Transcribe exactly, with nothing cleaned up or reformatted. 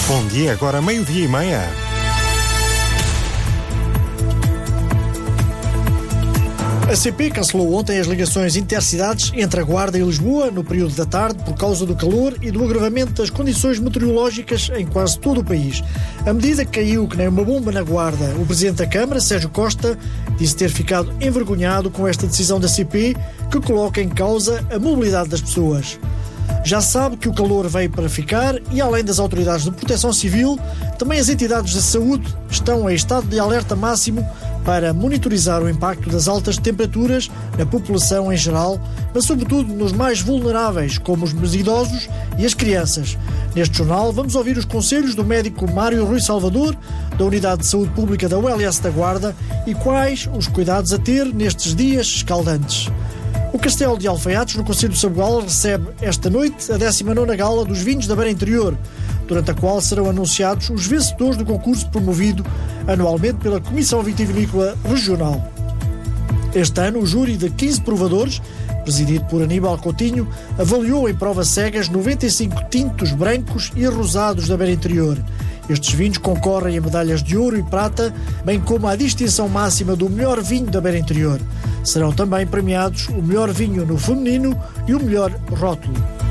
Bom dia, agora meio-dia e meia. A C P cancelou ontem as ligações intercidades entre a Guarda e Lisboa no período da tarde por causa do calor e do agravamento das condições meteorológicas em quase todo o país. A medida caiu que nem uma bomba na Guarda. O Presidente da Câmara, Sérgio Costa, disse ter ficado envergonhado com esta decisão da C P que coloca em causa a mobilidade das pessoas. Já sabe que o calor veio para ficar e, além das autoridades de proteção civil, também as entidades da saúde estão em estado de alerta máximo para monitorizar o impacto das altas temperaturas na população em geral, mas sobretudo nos mais vulneráveis, como os idosos e as crianças. Neste jornal vamos ouvir os conselhos do médico Mário Rui Salvador, da Unidade de Saúde Pública da U L S da Guarda, e quais os cuidados a ter nestes dias escaldantes. O Castelo de Alfaiates, no concelho de Sabugal, recebe esta noite a décima nona Gala dos Vinhos da Beira Interior, durante a qual serão anunciados os vencedores do concurso promovido anualmente pela Comissão Vitivinícola Regional. Este ano, o júri de quinze provadores, presidido por Aníbal Coutinho, avaliou em provas cegas noventa e cinco tintos brancos e rosados da Beira Interior. Estes vinhos concorrem a medalhas de ouro e prata, bem como à distinção máxima do melhor vinho da Beira Interior. Serão também premiados o melhor vinho no feminino e o melhor rótulo.